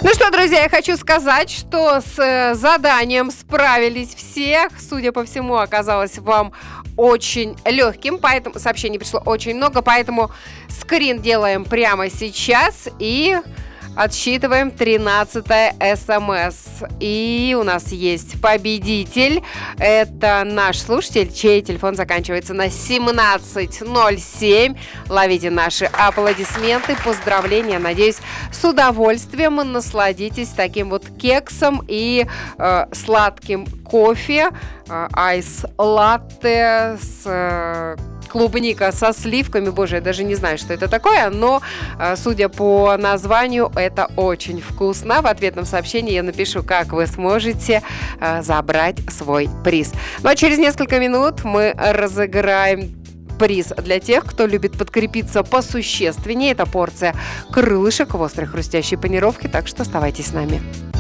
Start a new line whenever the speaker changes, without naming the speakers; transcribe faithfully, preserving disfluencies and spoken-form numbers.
Ну что, друзья, я хочу сказать, что с заданием справились все. Судя по всему, оказалось вам очень легким, поэтому сообщений пришло очень много, поэтому скрин делаем прямо сейчас и отсчитываем тринадцатое СМС. И у нас есть победитель. Это наш слушатель, чей телефон заканчивается на семнадцать ноль семь. Ловите наши аплодисменты, поздравления. Надеюсь, с удовольствием насладитесь таким вот кексом и э, сладким кофе. Э, айс-латте с... Э, клубника со сливками. Боже, я даже не знаю, что это такое, но, судя по названию, это очень вкусно. В ответном сообщении я напишу, как вы сможете забрать свой приз. Ну а через несколько минут мы разыграем приз для тех, кто любит подкрепиться посущественнее. Это порция крылышек в острой хрустящей панировке, так что оставайтесь с нами.